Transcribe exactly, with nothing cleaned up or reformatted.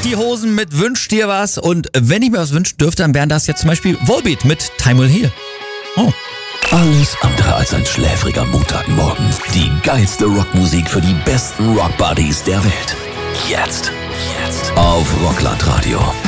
Die Hosen mit Wünsch dir was. Und wenn ich mir was wünschen dürfte, dann wären das jetzt zum Beispiel Volbeat mit Time Will Heal. Oh. Alles andere als ein schläfriger Montagmorgen. Die geilste Rockmusik für die besten Rockbuddies der Welt. Jetzt. Jetzt. Auf Rockland Radio.